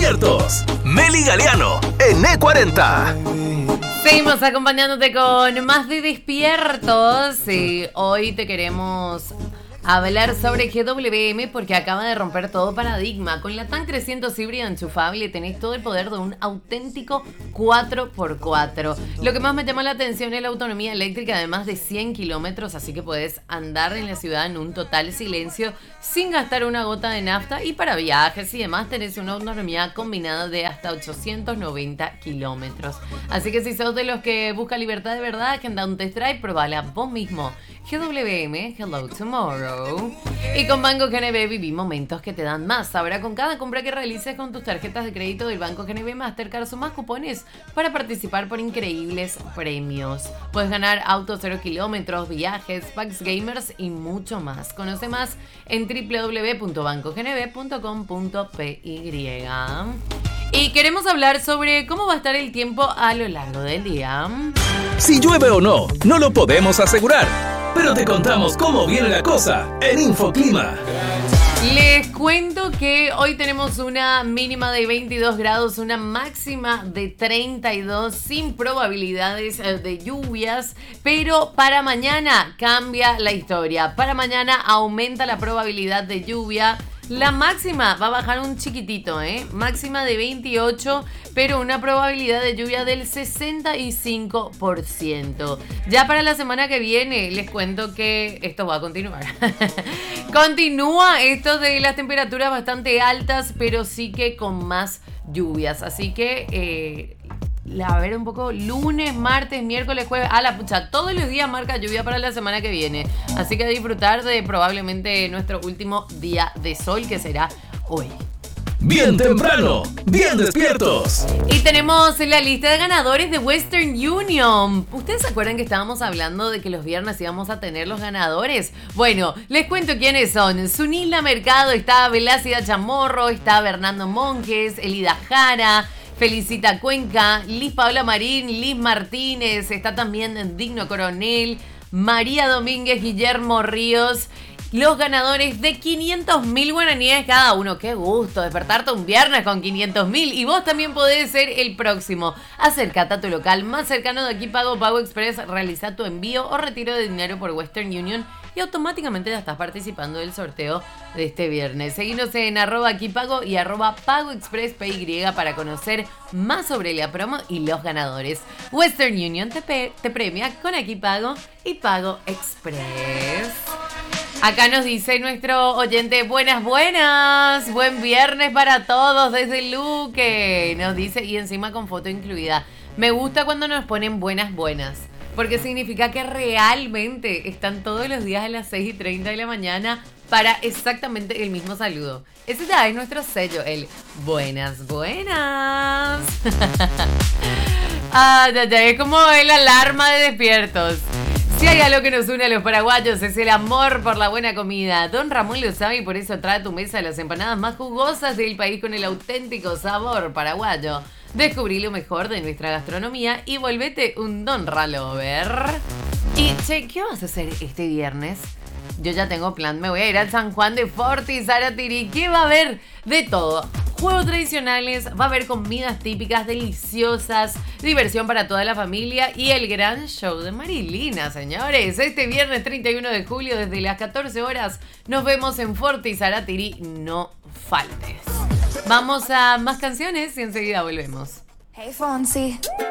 despiertos. Meli Galeano en E40. Seguimos acompañándote con más de Despiertos y hoy te queremos hablar sobre GWM porque acaba de romper todo paradigma. Con la Tan 300 híbrida enchufable tenés todo el poder de un auténtico 4x4. Lo que más me llamó la atención es la autonomía eléctrica de más de 100 kilómetros, así que podés andar en la ciudad en un total silencio sin gastar una gota de nafta, y para viajes y demás tenés una autonomía combinada de hasta 890 kilómetros. Así que si sos de los que busca libertad de verdad, agenda un test drive, probala vos mismo. GWM, Hello Tomorrow. Y con Banco GNB viví momentos que te dan más. Ahora con cada compra que realices con tus tarjetas de crédito del Banco GNB Mastercard sumás cupones para participar por increíbles premios. Puedes ganar autos 0 kilómetros, viajes, packs gamers y mucho más. Conoce más en www.bancognb.com.py. Y queremos hablar sobre cómo va a estar el tiempo a lo largo del día. Si llueve o no, no lo podemos asegurar, pero te contamos cómo viene la cosa en Infoclima. Les cuento que hoy tenemos una mínima de 22 grados, una máxima de 32, sin probabilidades de lluvias, pero para mañana cambia la historia. Para mañana aumenta la probabilidad de lluvia. La máxima va a bajar un chiquitito, máxima de 28, pero una probabilidad de lluvia del 65%. Ya para la semana que viene les cuento que esto va a continuar. Continúa esto de las temperaturas bastante altas, pero sí que con más lluvias. Así que a ver un poco, lunes, martes, miércoles, jueves, a la pucha, todos los días marca lluvia para la semana que viene. Así que a disfrutar de probablemente nuestro último día de sol, que será hoy. Bien temprano, bien despiertos. Y tenemos la lista de ganadores de Western Union. ¿Ustedes se acuerdan que estábamos hablando de que los viernes íbamos a tener los ganadores? Bueno, les cuento quiénes son. Sunilda Mercado, está Velácida Chamorro, está Bernardo Monjes, Elida Jara, Felicita Cuenca, Liz Paola Marín, Liz Martínez, está también Digno Coronel, María Domínguez, Guillermo Ríos. Los ganadores de 500.000 guaraníes cada uno. ¡Qué gusto despertarte un viernes con 500.000! Y vos también podés ser el próximo. Acércate a tu local más cercano de Aquí Pago, Pago Express, realiza tu envío o retiro de dinero por Western Union y automáticamente ya estás participando del sorteo de este viernes. Seguinos en @aquipago y @pagoexpresspy para conocer más sobre la promo y los ganadores. Western Union te premia con Aquí Pago y Pago Express. Acá nos dice nuestro oyente, buenas, buen viernes para todos desde Luque. Nos dice, y encima con foto incluida. Me gusta cuando nos ponen buenas, porque significa que realmente están todos los días a las 6:30 de la mañana para exactamente el mismo saludo. Ese ya es nuestro sello, el buenas. Es como la alarma de despiertos. Si hay algo que nos une a los paraguayos es el amor por la buena comida. Don Ramón lo sabe y por eso trae a tu mesa las empanadas más jugosas del país con el auténtico sabor paraguayo. Descubrí lo mejor de nuestra gastronomía y volvete un Don Ralover. Y, che, ¿qué vas a hacer este viernes? Yo ya tengo plan, me voy a ir al San Juan de Forti, Zaratiri. ¿Qué va a haber? De todo. Juegos tradicionales, va a haber comidas típicas deliciosas, diversión para toda la familia y el gran show de Marilina, señores. Este viernes 31 de julio desde las 14 horas nos vemos en Forti, Zaratiri. No faltes. Vamos a más canciones y enseguida volvemos. Hey Fonsi.